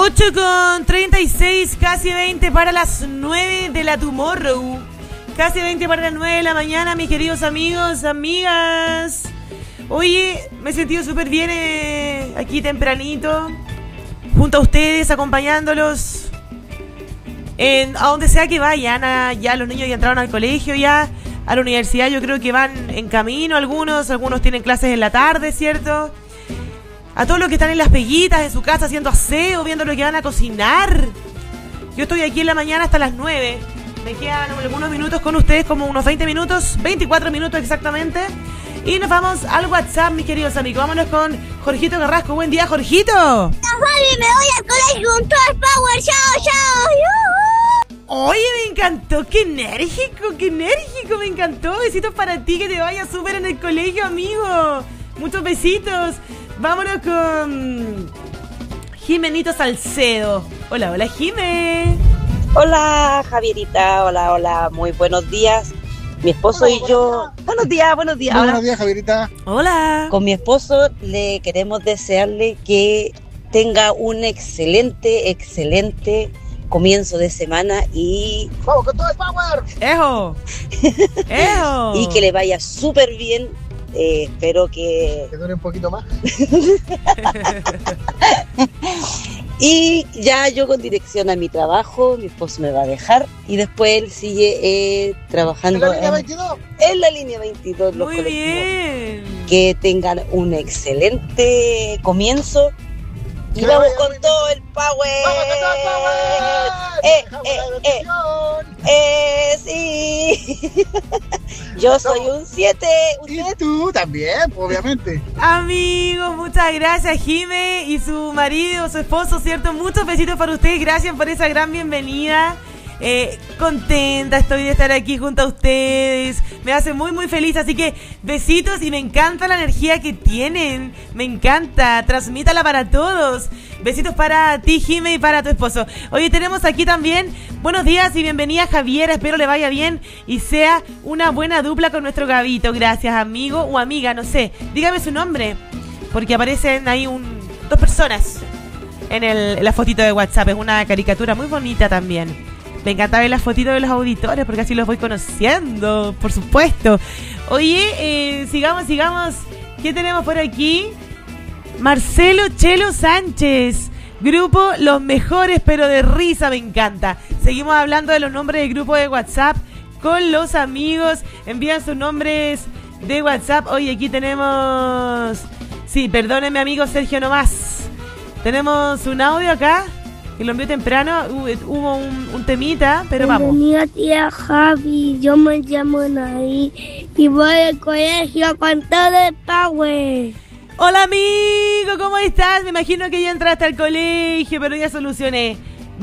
8:36, casi 20 para las 9 de la tomorrow. Casi 20 para las 9 de la mañana, mis queridos amigos, amigas. Oye, me he sentido súper bien aquí tempranito, junto a ustedes, acompañándolos a donde sea que vayan. Ya los niños ya entraron al colegio, ya a la universidad yo creo que van en camino algunos tienen clases en la tarde, ¿cierto? A todos los que están en las peguitas, en su casa, haciendo aseo, viendo lo que van a cocinar. Yo estoy aquí en la mañana hasta las 9. Me quedan algunos minutos con ustedes, como unos 20 minutos, 24 minutos exactamente. Y nos vamos al WhatsApp, mis queridos amigos. Vámonos con Jorgito Carrasco. Buen día, Jorgito. Javi, me voy al colegio con todo el power. Chao, chao. Oye, me encantó. Qué enérgico, me encantó. Besitos para ti, que te vaya súper en el colegio, amigo. Muchos besitos. Vámonos con Jimenito Salcedo. Hola, hola, Jime. Hola, Javierita. Hola, muy buenos días. Mi esposo y yo... Buenos días. Buenos días, Javierita. Hola. Con mi esposo le queremos desearle que tenga un excelente comienzo de semana y... ¡Vamos con todo el power! ¡Ejo! Y que le vaya súper bien. Espero que dure un poquito más. Y ya yo con dirección a mi trabajo, mi esposo me va a dejar y después él sigue trabajando ¿En la línea 22? En la línea 22. Los Muy colectivos. bien. Que tengan un excelente comienzo y Que vamos vaya con muy todo el power. ¡Vamos con todo el power! ¡Dejamos la bendición! Sí. Yo soy un 7. Y tú también, obviamente. Amigos, muchas gracias, Jime y su marido, su esposo, ¿cierto? Muchos besitos para ustedes, gracias por esa gran bienvenida. Contenta estoy de estar aquí junto a ustedes. Me hace muy muy feliz, así que besitos y me encanta la energía que tienen. Me encanta, transmítala para todos. Besitos para ti, Jime, y para tu esposo. Oye, tenemos aquí también buenos días y bienvenida, Javiera. Espero le vaya bien y sea una buena dupla con nuestro Gabito. Gracias, amigo o amiga, no sé. Dígame su nombre, porque aparecen ahí dos personas en la fotito de WhatsApp. Es una caricatura muy bonita también. Me encanta ver las fotitos de los auditores porque así los voy conociendo, por supuesto. Oye, sigamos. ¿Qué tenemos por aquí? Marcelo Chelo Sánchez. Grupo Los Mejores, pero de risa, me encanta. Seguimos hablando de los nombres del grupo de WhatsApp con los amigos. Envían sus nombres de WhatsApp. Oye, aquí tenemos... Sí, perdónenme, amigo Sergio nomás. Tenemos un audio acá. Que lo envió temprano, hubo un temita, pero vamos. Bienvenida, tía Javi, yo me llamo Naí y voy al colegio con todo el power. Hola, amigo, ¿cómo estás? Me imagino que ya entraste al colegio, pero ya solucioné.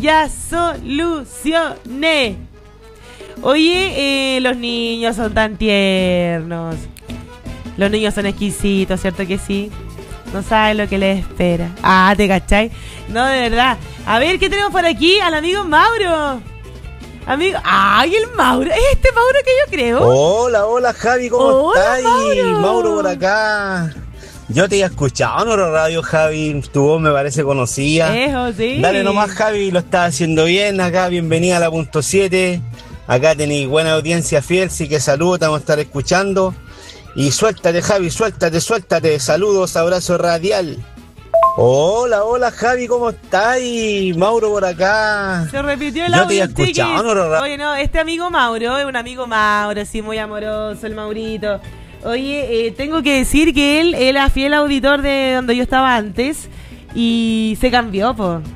Oye, los niños son tan tiernos. Los niños son exquisitos, ¿cierto que sí? No sabes lo que les espera. Ah, ¿te cachai? No, de verdad. A ver, ¿qué tenemos por aquí? Al amigo Mauro. Amigo... ¡Ay, el Mauro! ¿Es este Mauro que yo creo? Hola, Javi, ¿cómo estás? Mauro. Mauro por acá. Yo te había escuchado en otra radio, Javi. Tu voz me parece conocida. Eso, sí. Dale nomás, Javi, lo estás haciendo bien. Acá, bienvenida a la punto 7. Acá tenéis buena audiencia fiel, sí que saludos, te vamos a estar escuchando. Y suéltate, Javi, suéltate. Saludos, abrazo radial. Hola, Javi, ¿cómo estás? Y Mauro por acá. Se repitió el Yo te audio, había escuchado, chiquis. Oye, no, este amigo Mauro es un amigo Mauro, sí, muy amoroso, el Maurito. Oye, tengo que decir que él era fiel auditor de donde yo estaba antes y se cambió,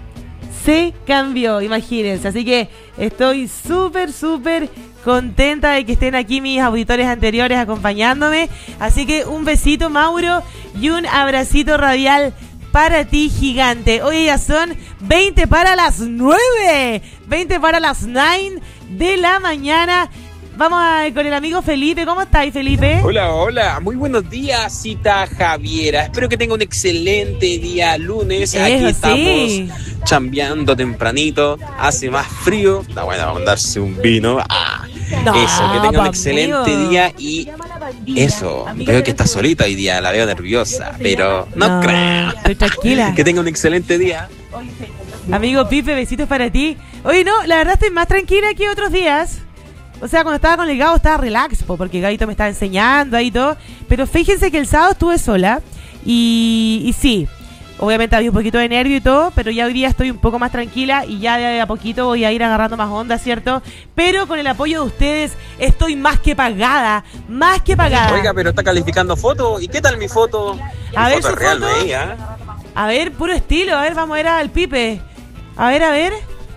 imagínense. Así que estoy súper contenta de que estén aquí mis auditores anteriores acompañándome. Así que un besito, Mauro, y un abracito radial para ti, gigante. Hoy ya son 20 para las 9. 20 para las 9 de la mañana. Vamos con el amigo Felipe. ¿Cómo estáis, Felipe? Hola. Muy buenos días, cita Javiera. Espero que tenga un excelente día lunes. Aquí estamos chambeando tempranito. Hace más frío. Está bueno, vamos a darse un vino. Eso, que tenga un excelente día. Y eso, veo que está solita hoy día. La veo nerviosa, pero no creo. Estoy tranquila. Que tenga un excelente día. Amigo Pipe, besitos para ti. Oye, no, la verdad estoy más tranquila que otros días. O sea, cuando estaba con el Gabo estaba relax, porque el Gabito me estaba enseñando ahí y todo. Pero fíjense que el sábado estuve sola. Y sí, obviamente había un poquito de nervio y todo, pero ya hoy día estoy un poco más tranquila y ya de a poquito voy a ir agarrando más onda, ¿cierto? Pero con el apoyo de ustedes estoy más que pagada, más que pagada. Oiga, pero está calificando fotos. ¿Y qué tal mi foto? A ver, foto su real, foto. ¿eh? A ver, puro estilo, a ver, vamos a ver al Pipe. A ver.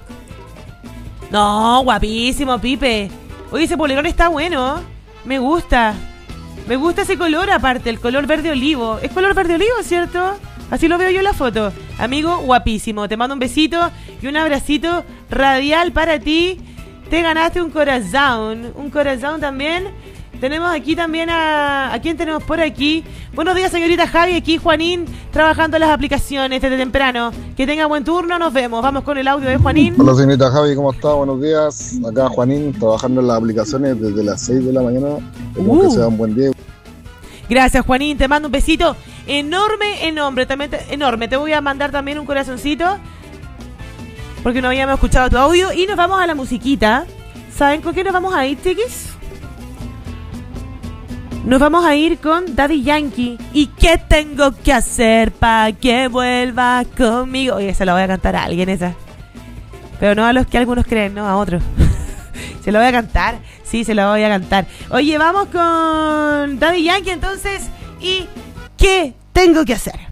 No, guapísimo, Pipe. Oye, ese polerón está bueno. Me gusta ese color aparte, el color verde olivo. ¿Es color verde olivo, cierto? Así lo veo yo en la foto. Amigo, guapísimo. Te mando un besito y un abracito radial para ti. Te ganaste un corazón. Un corazón también. Tenemos aquí también ¿a quién tenemos por aquí? Buenos días, señorita Javi. Aquí Juanín, trabajando en las aplicaciones desde temprano. Que tenga buen turno, nos vemos. Vamos con el audio de Juanín. Hola, señorita Javi, ¿cómo está? Buenos días. Acá Juanín, trabajando en las aplicaciones desde las 6 de la mañana. Espero que sea un buen día. Gracias, Juanín. Te mando un besito enorme. También enorme. Te voy a mandar también un corazoncito, porque no habíamos escuchado tu audio. Y nos vamos a la musiquita. ¿Saben con qué nos vamos a ir, chiquis? Nos vamos a ir con Daddy Yankee. ¿Y qué tengo que hacer para que vuelva conmigo? Oye, se la voy a cantar a alguien esa. Pero no a los que algunos creen, no a otros. Se la voy a cantar. Sí, se la voy a cantar. Oye, vamos con Daddy Yankee entonces. ¿Y qué tengo que hacer?